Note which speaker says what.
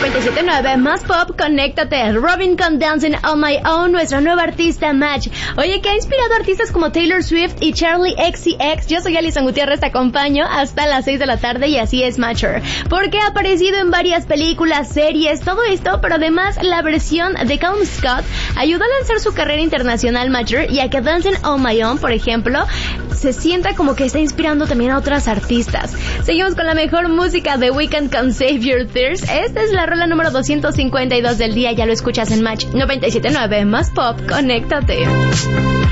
Speaker 1: 97.9 más pop, conéctate. Robin con Dancing on My Own, nuestra nueva artista Match. Oye, que ha inspirado a artistas como Taylor Swift y Charlie XCX. Yo soy Alison Gutiérrez, te acompaño hasta las 6 de la tarde y así es Matcher. Porque ha aparecido en varias películas, series, todo esto, pero además la versión de Calum Scott ayudó a lanzar su carrera internacional Matcher y a que Dancing on My Own, por ejemplo, se sienta como que está inspirando también a otras artistas. Seguimos con la mejor música de Weeknd con Save Your Tears. Esta es la rola número 252 del día, ya lo escuchas en Match 97.9 más pop, conéctate.